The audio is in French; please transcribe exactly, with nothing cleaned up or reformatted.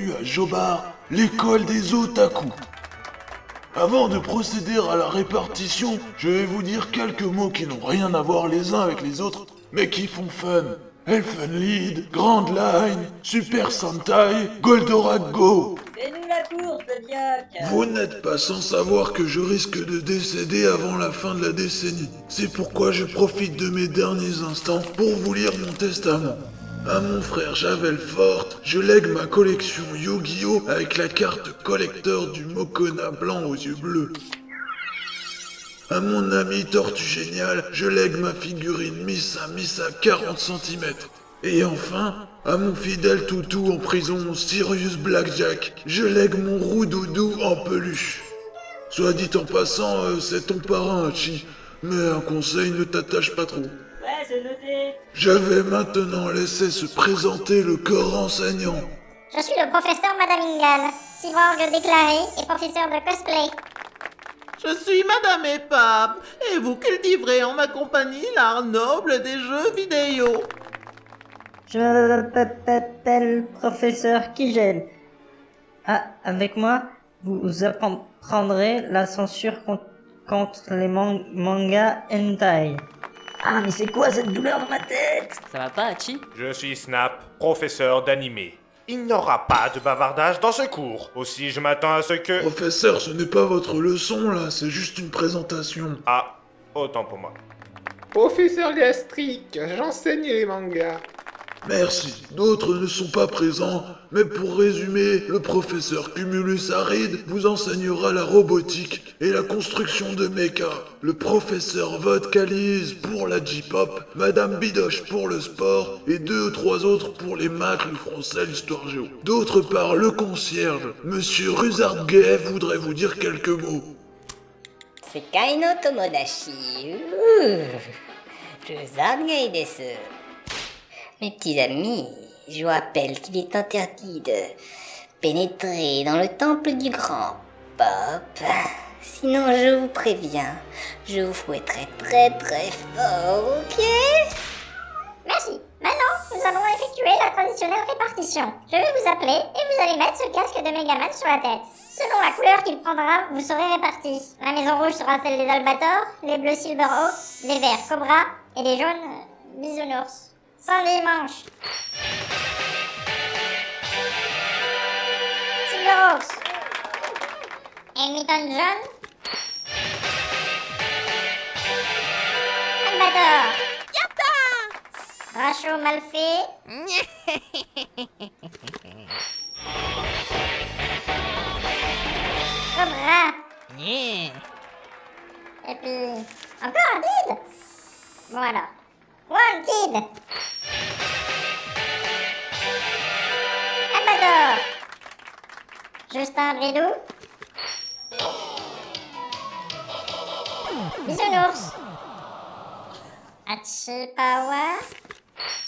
bienvenue à Jobar, l'école des otaku. Avant de procéder à la répartition, je vais vous dire quelques mots qui n'ont rien à voir les uns avec les autres, mais qui font fun. Elfenlied, Grand Line, Super Sentai, Goldorak Go. Fais-nous la course, Diac. Vous n'êtes pas sans savoir que je risque de décéder avant la fin de la décennie. C'est pourquoi je profite de mes derniers instants pour vous lire mon testament. À mon frère Javel Forte, je lègue ma collection Yu-Gi-Oh! Avec la carte collector du Mokona blanc aux yeux bleus. À mon ami Tortue Génial, je lègue ma figurine Missa Missa quarante centimètres. Et enfin, à mon fidèle toutou en prison Sirius Blackjack, je lègue mon roux-doudou en peluche. Soit dit en passant, euh, c'est ton parrain, Hachi, mais un conseil, ne t'attache pas trop. Ouais, c'est noté. Je vais maintenant laisser se présenter le corps enseignant. Je suis le professeur Madame Ingal, cyborg déclaré et professeur de cosplay. Je suis Madame Epap, et vous cultiverez en ma compagnie l'art noble des jeux vidéo. Je m'appelle professeur Kigel. Ah, avec moi, vous apprendrez la censure con- contre les man- mangas hentai. Ah, mais c'est quoi cette douleur dans ma tête? Ça va pas, Hachi? Je suis Snap, professeur d'animé. Il n'y aura pas de bavardage dans ce cours. Aussi, je m'attends à ce que... Professeur, ce n'est pas votre leçon là, c'est juste une présentation. Ah, autant pour moi. Professeur gastrique, j'enseigne les mangas. Merci. D'autres ne sont pas présents, mais pour résumer, le professeur Cumulus Aride vous enseignera la robotique et la construction de mecha. Le professeur Vodkalise pour la J-pop, Madame Bidoche pour le sport, et deux ou trois autres pour les maths, le français, l'histoire géo. D'autre part, le concierge, Monsieur Ruzard Gay voudrait vous dire quelques mots. C'est Kaino Tomodachi. Ouh, je desu. Mes petits amis, je vous rappelle qu'il est interdit de pénétrer dans le temple du grand Pop. Sinon, je vous préviens, je vous fouetterai très très fort, ok? Merci. Maintenant, nous allons effectuer la traditionnelle répartition. Je vais vous appeler et vous allez mettre ce casque de Megaman sur la tête. Selon la couleur qu'il prendra, vous serez répartis. La maison rouge sera celle des Albators, les bleus Silverhawks, les verts Cobra et les jaunes euh, Bisounours. Sans les manches. Silverhawks. Hamilton John. Albator. Racho mal fait. Cobra. Et puis, encore un kid. Voilà. One kid. Albator. Justin Bridou. Bisounours. Hachi Power.